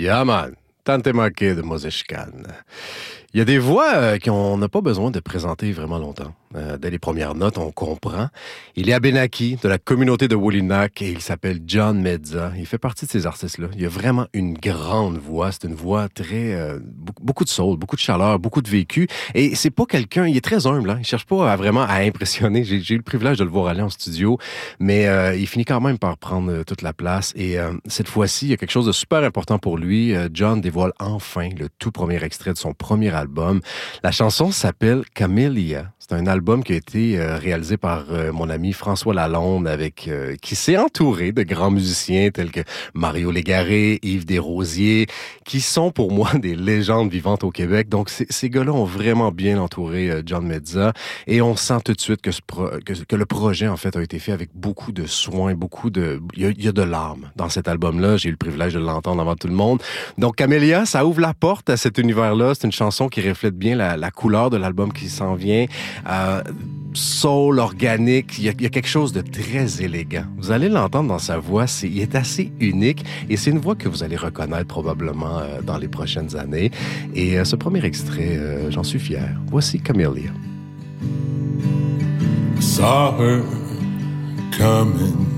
Yeah, man. Tante Maquet de Moseshkan. Il y a des voix qu'on n'a pas besoin de présenter vraiment longtemps. Dès les premières notes, on comprend. Il est Abenaki, de la communauté de Wolinak, et il s'appelle John Medza. Il fait partie de ces artistes-là. Il a vraiment une grande voix. C'est une voix très... beaucoup de soul, beaucoup de chaleur, beaucoup de vécu. Et c'est pas quelqu'un... Il est très humble. Hein? Il cherche pas vraiment à impressionner. J'ai eu le privilège de le voir aller en studio, mais il finit quand même par prendre toute la place. Et cette fois-ci, il y a quelque chose de super important pour lui. John dévoile enfin le tout premier extrait de son premier album. La chanson s'appelle Camellia. C'est un album qui a été réalisé par mon ami François Lalonde, qui s'est entouré de grands musiciens tels que Mario Légaré, Yves Desrosiers, qui sont pour moi des légendes vivantes au Québec. Donc ces gars-là ont vraiment bien entouré John Medza, et on sent tout de suite que le projet en fait a été fait avec beaucoup de soin, il y a de l'âme dans cet album-là. J'ai eu le privilège de l'entendre avant tout le monde. Donc Camellia, ça ouvre la porte à cet univers-là. C'est une chanson qui reflète bien la couleur de l'album qui s'en vient. Soul, organique, il y a quelque chose de très élégant. Vous allez l'entendre dans sa voix, il est assez unique, et c'est une voix que vous allez reconnaître probablement dans les prochaines années. Et ce premier extrait, j'en suis fier. Voici Camellia. Saw her coming